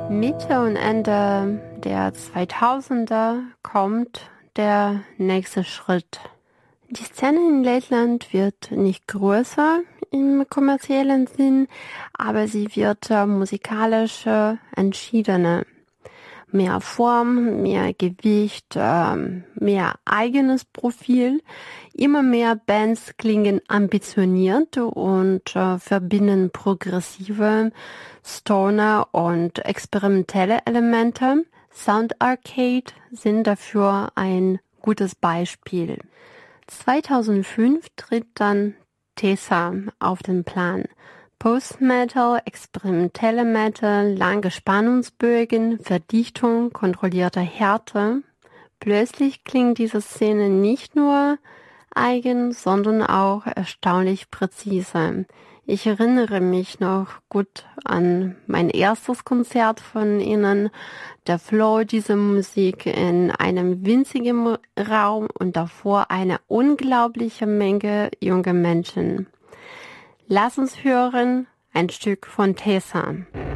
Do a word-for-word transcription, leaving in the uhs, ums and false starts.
Mitte und Ende der zweitausender kommt der nächste Schritt. Die Szene in Lettland wird nicht größer im kommerziellen Sinn, aber sie wird äh, musikalisch äh, entschiedener. Mehr Form, mehr Gewicht, äh, mehr eigenes Profil. Immer mehr Bands klingen ambitioniert und äh, verbinden progressive, Stoner und experimentelle Elemente. Sound Arcade sind dafür ein gutes Beispiel. zweitausendfünf tritt dann Tessa auf den Plan. Post-Metal, experimentelle Metal, lange Spannungsbögen, Verdichtung, kontrollierte Härte. Plötzlich klingt diese Szene nicht nur eigen, sondern auch erstaunlich präzise. Ich erinnere mich noch gut an mein erstes Konzert von ihnen. Der Flow dieser Musik in einem winzigen Raum und davor eine unglaubliche Menge junger Menschen. Lass uns hören ein Stück von Tessa.